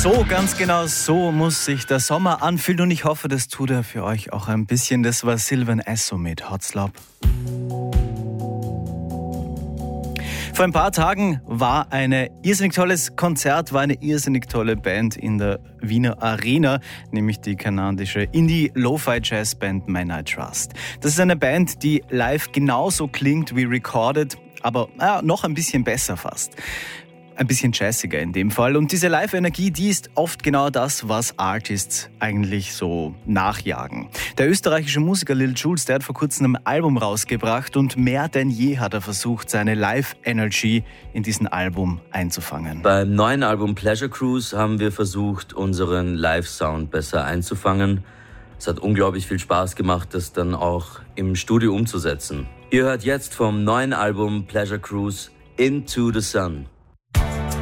So, ganz genau so muss sich der Sommer anfühlen und ich hoffe, das tut er für euch auch ein bisschen. Das war Sylvan Esso mit Hot Slop. Vor ein paar Tagen war ein irrsinnig tolles Konzert, war eine irrsinnig tolle Band in der Wiener Arena, nämlich die kanadische Indie-Lo-Fi-Jazz-Band Man I Trust. Das ist eine Band, die live genauso klingt wie recorded, aber noch ein bisschen besser fast. Ein bisschen jazziger in dem Fall. Und diese Live-Energie, die ist oft genau das, was Artists eigentlich so nachjagen. Der österreichische Musiker Lil Jules, der hat vor kurzem ein Album rausgebracht und mehr denn je hat er versucht, seine Live-Energy in diesem Album einzufangen. Beim neuen Album Pleasure Cruise haben wir versucht, unseren Live-Sound besser einzufangen. Es hat unglaublich viel Spaß gemacht, das dann auch im Studio umzusetzen. Ihr hört jetzt vom neuen Album Pleasure Cruise Into the Sun.